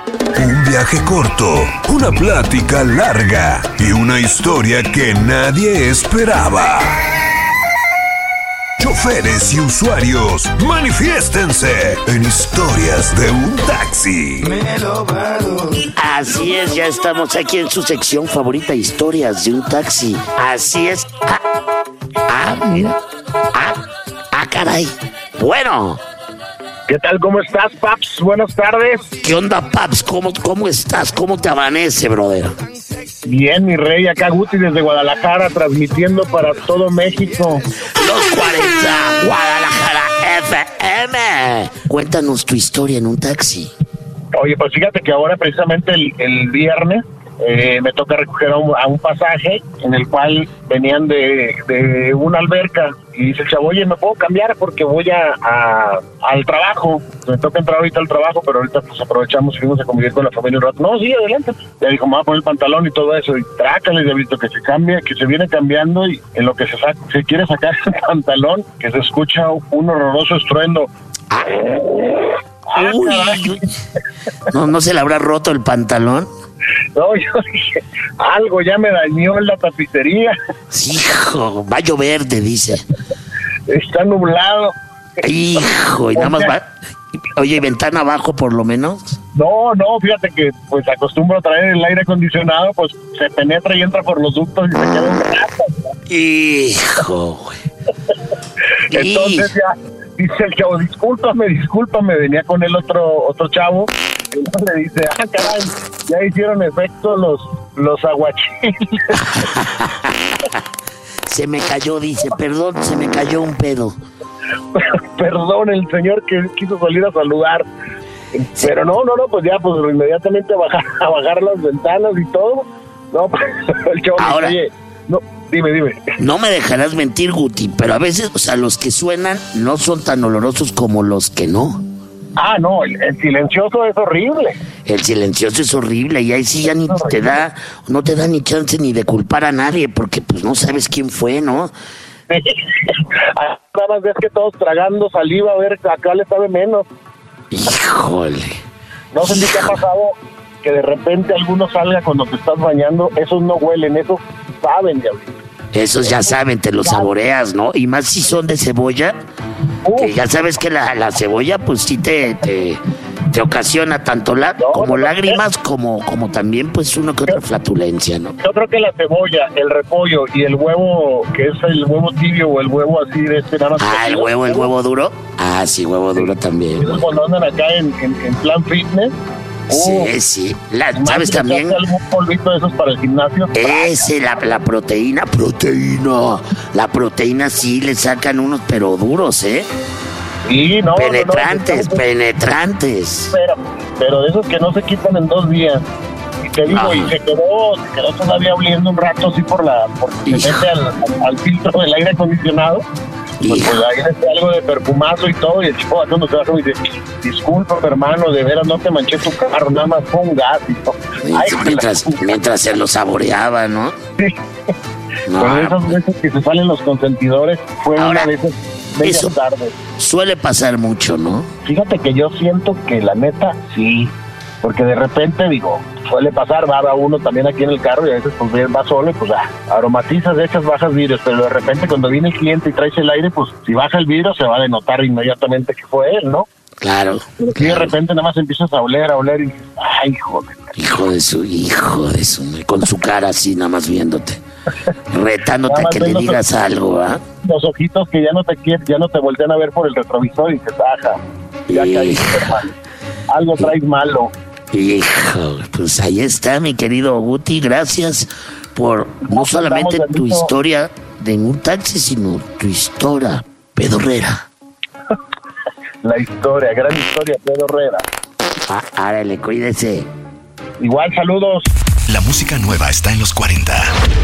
Un viaje corto, una plática larga y una historia que nadie esperaba. Choferes y usuarios, manifiéstense en Historias de un Taxi. Así es, ya estamos aquí en su sección favorita, Historias de un Taxi. Así es. Mira. Caray. Bueno. ¿Qué tal? ¿Cómo estás, Paps? Buenas tardes. ¿Qué onda, Paps? ¿Cómo estás? ¿Cómo te amanece, brother? Bien, mi rey, acá Guti desde Guadalajara, transmitiendo para todo México. Los 40, Guadalajara FM. Cuéntanos tu historia en un taxi. Oye, pues fíjate que ahora precisamente el viernes me toca recoger a un pasaje en el cual venían de una alberca y dice el chavo, oye, ¿me puedo cambiar? Porque voy al trabajo. Me toca entrar ahorita al trabajo, pero ahorita pues aprovechamos y fuimos a convivir con la familia un rato. No, sí, adelante. Ya dijo, me voy a poner el pantalón y todo eso. Y trácale, diablito, que se cambie, que se viene cambiando y en lo que se quiere sacar el pantalón, que se escucha un horroroso estruendo. Uy. ¿No se le habrá roto el pantalón? No, yo dije, algo ya me dañó en la tapicería. Hijo, va a llover, te dice. Está nublado. Hijo, y nada más va. Oye, ¿y ventana abajo por lo menos? No, fíjate que pues acostumbro a traer el aire acondicionado, pues se penetra y entra por los ductos y se queda un rato. Hijo, güey. Entonces ya dice el chavo, discúlpame, venía con el otro chavo. Y uno le dice, caray, ya hicieron efecto los aguachiles. Se me cayó, dice, perdón, se me cayó un pedo. Perdón, el señor que quiso salir a saludar. Sí. Pero no, pues ya, pues inmediatamente a bajar las ventanas y todo. No, pues el chavo ahora, dice, oye, no, dime. No me dejarás mentir, Guti, pero a veces, o sea, los que suenan no son tan olorosos como los que no. No, el silencioso es horrible. El silencioso es horrible y ahí sí ya no te da ni chance ni de culpar a nadie porque pues no sabes quién fue, ¿no? Nada más ves que todos tragando saliva, a ver, acá le sabe menos. Híjole. No sé si te ha pasado que de repente alguno salga cuando te estás bañando, esos no huelen, esos saben, diablito. Esos ya saben, te los saboreas, ¿no? Y más si son de cebolla, que ya sabes que la cebolla pues sí te ocasiona tanto como lágrimas como también pues uno que otra flatulencia, ¿no? Yo creo que la cebolla, el repollo y el huevo, que es el huevo tibio o el huevo así de nada más. El huevo duro. Sí, huevo duro también. Esos cuando andan acá en plan fitness. Sí. ¿Sabes también? ¿Algún polvito de esos para el gimnasio? La proteína. La proteína sí le sacan unos, pero duros, ¿eh? Sí, penetrantes. Pero de esos que no se quitan en 2 días. Y te digo, y se quedó todavía oliendo un rato así porque se mete al filtro del aire acondicionado. Pues ahí está algo de perfumazo y todo, y el chico cuando se baja y dice, disculpa, hermano, de veras no te manché tu carro, nada más fue un gas y todo. Mientras se lo saboreaba, ¿no? Sí. Pero esas veces que se salen los consentidores fue una de esas bellas tardes. Suele pasar mucho, ¿no? Fíjate que yo siento que la neta, sí. Porque de repente, suele pasar, va uno también aquí en el carro y a veces pues va solo y pues aromatizas, bajas vidrios, pero de repente cuando viene el cliente y traes el aire, pues si baja el vidrio se va a denotar inmediatamente que fue él, ¿no? Claro. Pero de repente nada más empiezas a oler y ay, joder. Hijo de su, con su cara así nada más viéndote, retándote a que le digas algo, ¿ah? Los ojitos que ya no te voltean a ver por el retrovisor y te ya caíste, hermano. Algo traes malo. Hijo, pues ahí está, mi querido Guti, gracias por no solamente tu historia de un taxi, sino tu historia pedorrera. Gran historia pedorrera. Árale, cuídese. Igual, saludos. La música nueva está en los 40.